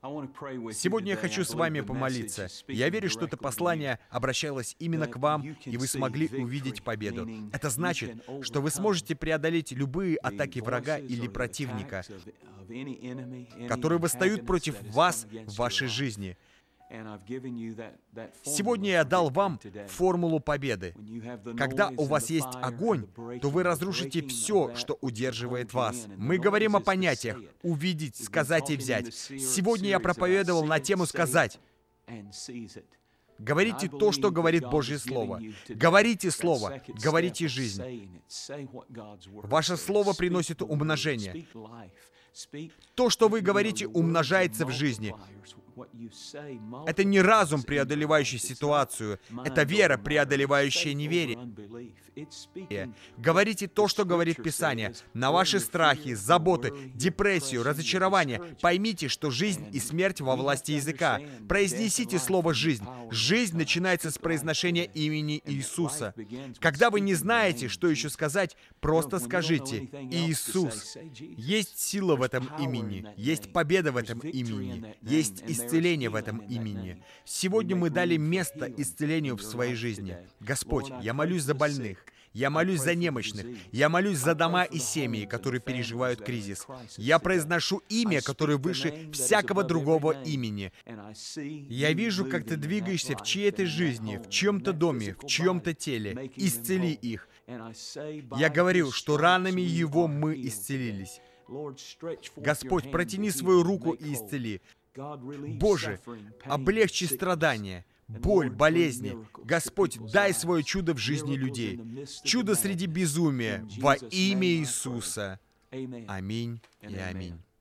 Сегодня я хочу с вами помолиться. Я верю, что это послание обращалось именно к вам, и вы смогли увидеть победу. Это значит, что вы сможете преодолеть любые атаки врага или противника, которые восстают против вас в вашей жизни. Сегодня я дал вам формулу победы. Когда у вас есть огонь, то вы разрушите все, что удерживает вас. Мы говорим о понятиях «увидеть», «сказать» и «взять». Сегодня я проповедовал на тему «сказать». Говорите то, что говорит Божье Слово. Говорите Слово, говорите жизнь. Ваше Слово приносит умножение. То, что вы говорите, умножается в жизни. Это не разум, преодолевающий ситуацию. Это вера, преодолевающая неверие. Говорите то, что говорит Писание. На ваши страхи, заботы, депрессию, разочарование. Поймите, что жизнь и смерть во власти языка. Произнесите слово «жизнь». Жизнь начинается с произношения имени Иисуса. Когда вы не знаете, что еще сказать, просто скажите «Иисус». Есть сила в этом имени. Есть победа в этом имени. Есть исцеление в этом имени. Сегодня мы дали место исцелению в своей жизни. Господь, я молюсь за больных. Я молюсь за немощных. Я молюсь за дома и семьи, которые переживают кризис. Я произношу имя, которое выше всякого другого имени. Я вижу, как ты двигаешься в чьей-то жизни, в чьем-то доме, в чьем-то теле. Исцели их. Я говорю, что ранами Его мы исцелились. Господь, протяни свою руку и исцели. Боже, облегчи страдания, боль, болезни. Господь, дай свое чудо в жизни людей. Чудо среди безумия во имя Иисуса. Аминь и аминь.